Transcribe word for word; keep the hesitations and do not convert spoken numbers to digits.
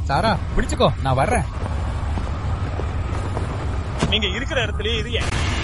சாரா பிடிச்சுக்கோ, நான் வர்றேன். நீங்க இருக்கிற இடத்துலயே இருங்க.